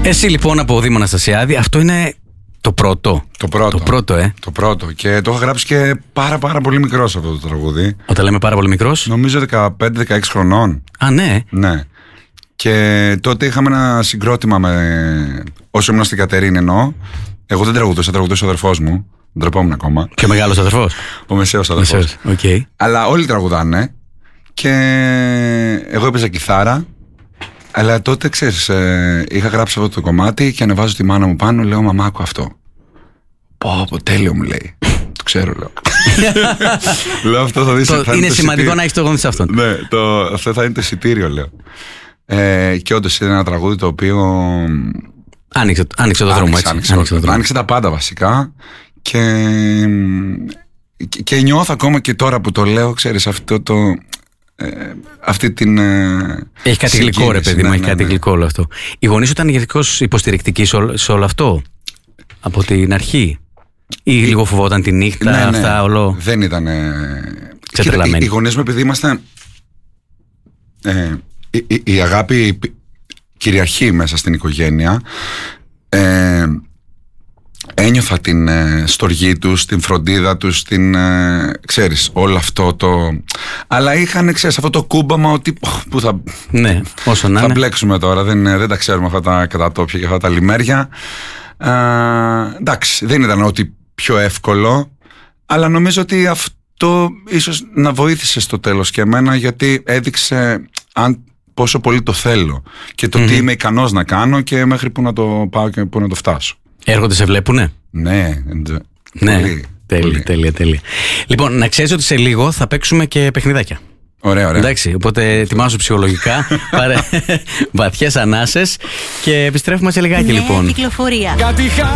Εσύ λοιπόν από Δήμο Αναστασιάδη, αυτό είναι το πρώτο. Το πρώτο. Το πρώτο. Και το είχα γράψει και πάρα πολύ μικρός αυτό το τραγούδι. Όταν λέμε πάρα πολύ μικρός, νομίζω 15-16 χρονών. Α, ναι. Ναι. Και τότε είχαμε ένα συγκρότημα όσο ήμουν στην Κατερίνη εννοώ. Εγώ δεν τραγουδούσα, τραγουδούσε ο αδερφός μου. Δεν τρεπόμουν ακόμα. Πιο μεγάλος αδερφός. Ο μεσαίος αδερφός. Okay. Αλλά όλοι τραγουδάνε. Και εγώ έπαιζα κιθάρα. Αλλά τότε ξέρεις, είχα γράψει αυτό το κομμάτι και ανεβάζω τη μάνα μου πάνω. Λέω, μαμά, άκου αυτό. Πω, τέλειο μου λέει. Το ξέρω, λέω. Λέω, αυτό θα δεις. Είναι σημαντικό να έχεις το γόνι σε αυτόν. Ναι, αυτό θα είναι το εισιτήριο, λέω. Και όντως είναι ένα τραγούδι το οποίο άνοιξε το δρόμο, έτσι. Άνοιξε τα πάντα βασικά. Και νιώθω ακόμα και τώρα που το λέω, ξέρεις, αυτή την. Έχει κάτι γλυκό, ρε παιδί μου, έχει κάτι γλυκό όλο αυτό. Οι γονείς ήταν γενικώς υποστηρικτικοί σε όλο αυτό από την αρχή, ή λίγο φοβόταν τη νύχτα, αυτά όλο? Δεν ήταν. Ξετρελαμένοι. Οι γονείς μου, επειδή ήμασταν. Η αγάπη κυριαρχεί μέσα στην οικογένεια. Ένιωθα την στοργή τους, την φροντίδα τους, ξέρεις, όλο αυτό το. Αλλά είχαν, ξέρεις, αυτό το κούμπαμα ότι που θα, ναι, όσο να θα μπλέξουμε τώρα, δεν τα ξέρουμε αυτά τα κατατόπια και αυτά τα λιμέρια. Εντάξει, δεν ήταν ό,τι πιο εύκολο, αλλά νομίζω ότι αυτό ίσως να βοήθησε στο τέλος και εμένα, γιατί έδειξε πόσο πολύ το θέλω και το τι είμαι ικανός να κάνω και μέχρι που να το πάω και που να το φτάσω. Έρχονται, σε βλέπουνε? Ναι. Πολύ. Τέλεια. Λοιπόν, να ξέρεις ότι σε λίγο θα παίξουμε και παιχνιδάκια. Ωραία. Εντάξει, οπότε ετοιμάσου ψυχολογικά, πάρε βαθιές ανάσες και επιστρέφουμε σε λιγάκι. Νέα λοιπόν. κυκλοφορία.